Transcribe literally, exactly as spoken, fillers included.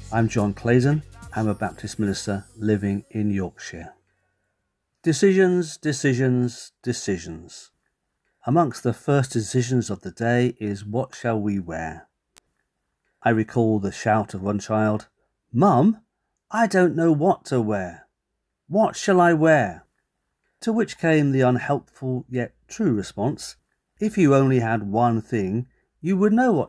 I'm John Clayton. I'm a Baptist minister living in Yorkshire. Decisions, decisions, decisions. Amongst the first decisions of the day is what shall we wear? I recall the shout of one child, "Mum, I don't know what to wear. What shall I wear?" To which came the unhelpful yet true response, "If you only had one thing, you would know what